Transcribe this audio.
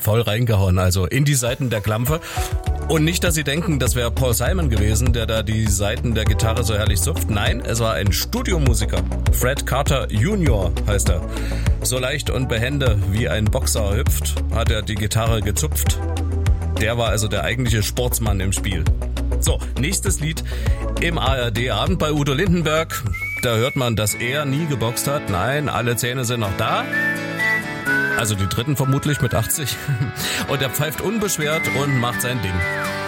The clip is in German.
voll reingehauen, also in die Saiten der Klampfe. Und nicht, dass Sie denken, das wäre Paul Simon gewesen, der da die Saiten der Gitarre so herrlich zupft. Nein, es war ein Studiomusiker. Fred Carter Jr. heißt er. So leicht und behende wie ein Boxer hüpft, hat er die Gitarre gezupft. Der war also der eigentliche Sportsmann im Spiel. So, nächstes Lied im ARD-Abend bei Udo Lindenberg. Da hört man, dass er nie geboxt hat. Nein, alle Zähne sind noch da. Also die dritten vermutlich mit 80. Und er pfeift unbeschwert und macht sein Ding.